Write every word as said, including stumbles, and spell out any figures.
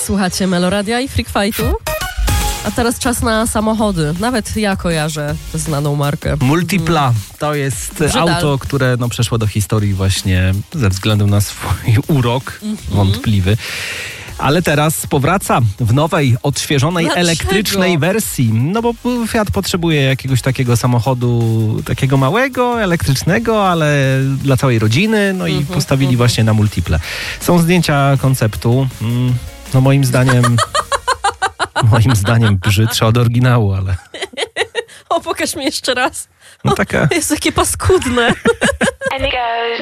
Słuchacie Meloradia i Freak Fightu. A teraz czas na samochody. Nawet ja kojarzę tę znaną markę. Multipla to jest Brzydal. auto, które no, przeszło do historii właśnie ze względu na swój urok Mhm. wątpliwy. Ale teraz powraca w nowej, odświeżonej, Dlaczego? elektrycznej wersji. No bo Fiat potrzebuje jakiegoś takiego samochodu, takiego małego, elektrycznego, ale dla całej rodziny. No i Mhm, postawili mhm. właśnie na multiple. Są zdjęcia konceptu. Mm, No moim zdaniem... moim zdaniem brzydsze od oryginału, ale... O, pokaż mi jeszcze raz. No taka... Jest takie paskudne. And it goes.